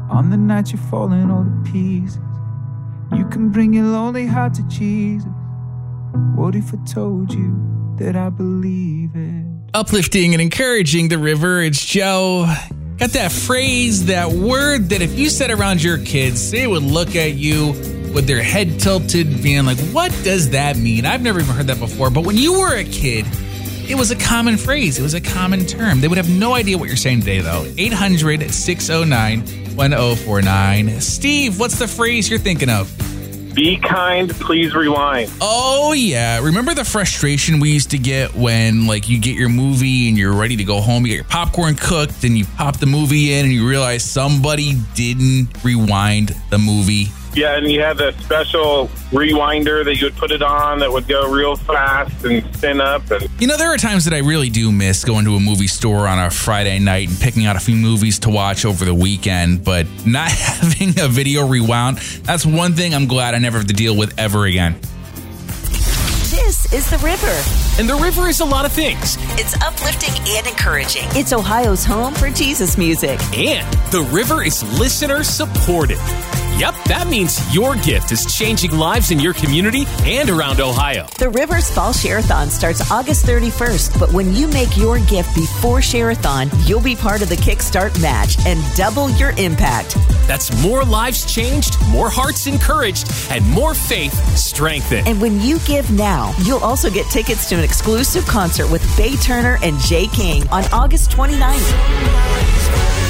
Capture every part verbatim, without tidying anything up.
On the night you're falling all to pieces, you can bring your lonely heart to Jesus. What if I told you that I believe it? Uplifting and encouraging the river. It's Joe. Got that phrase, that word that if you said around your kids, they would look at you with their head tilted, being like, what does that mean? I've never even heard that before. But when you were a kid, it was a common phrase. It was a common term. They would have no idea what you're saying today, though. eight hundred, six oh nine, one oh four nine. Steve, what's the phrase you're thinking of? Be kind, please rewind. Oh, yeah. Remember the frustration we used to get when, like, you get your movie and you're ready to go home, you get your popcorn cooked, and you pop the movie in and you realize somebody didn't rewind the movie? Yeah, and you had the special rewinder that you would put it on that would go real fast and spin up. And you know, there are times that I really do miss going to a movie store on a Friday night and picking out a few movies to watch over the weekend, but not having a video rewound, that's one thing I'm glad I never have to deal with ever again. This is The River. And The River is a lot of things. It's uplifting and encouraging. It's Ohio's home for Jesus music. And The River is listener supported. Yep, that means your gift is changing lives in your community and around Ohio. The River's Fall Share-a-thon starts August thirty-first, but when you make your gift before Share-a-thon, you'll be part of the Kickstart match and double your impact. That's more lives changed, more hearts encouraged, and more faith strengthened. And when you give now, you'll also get tickets to an exclusive concert with Bay Turner and Jay King on August twenty-ninth.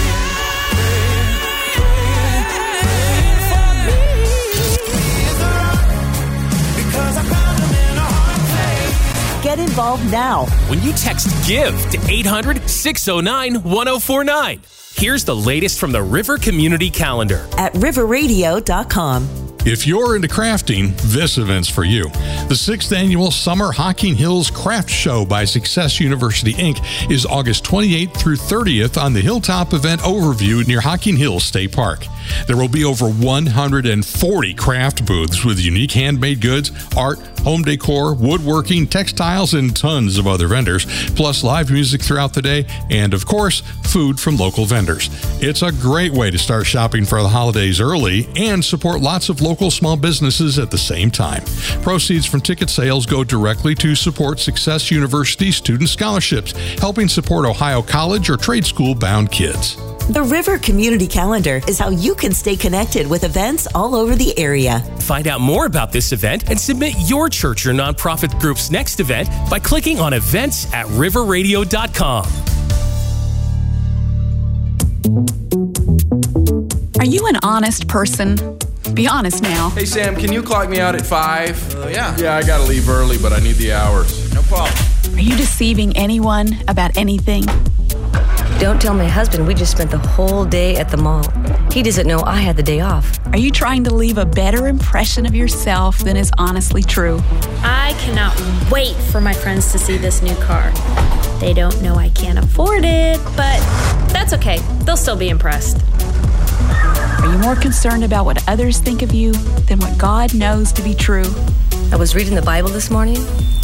Get involved now when you text GIVE to eight hundred, six oh nine, one oh four nine. Here's the latest from the River Community Calendar at river radio dot com. If you're into crafting, this event's for you. The sixth annual Summer Hocking Hills Craft Show by Success University, Incorporated is August twenty-eighth through thirtieth on the Hilltop Event Overview near Hocking Hills State Park. There will be over one hundred forty craft booths with unique handmade goods, art, home decor, woodworking, textiles, and tons of other vendors, plus live music throughout the day, and of course, food from local vendors. It's a great way to start shopping for the holidays early and support lots of local small businesses at the same time. Proceeds from ticket sales go directly to support Success University student scholarships, helping support Ohio college or trade school bound kids. The River Community Calendar is how you can stay connected with events all over the area. Find out more about this event and submit your church or nonprofit group's next event by clicking on events at river radio dot com. Are you an honest person? Be honest now. Hey, Sam, can you clock me out at five? Uh, yeah. Yeah, I gotta leave early, but I need the hours. No problem. Are you deceiving anyone about anything? Don't tell my husband we just spent the whole day at the mall. He doesn't know I had the day off. Are you trying to leave a better impression of yourself than is honestly true? I cannot wait for my friends to see this new car. They don't know I can't afford it, but that's okay. They'll still be impressed. Are you more concerned about what others think of you than what God knows to be true? I was reading the Bible this morning,